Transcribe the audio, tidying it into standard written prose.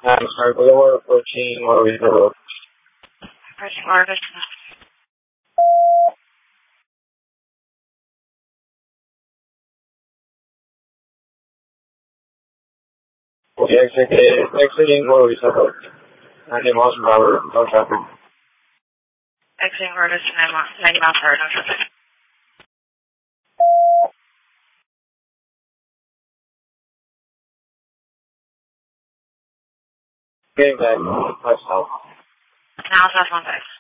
Sorry, below 14, what are we doing? Approaching orbit. Exiting, what are we talking about? 90 miles per hour, no traffic. Exiting orbit, 90 miles per hour, no traffic. Getting back, myself. Now south 15.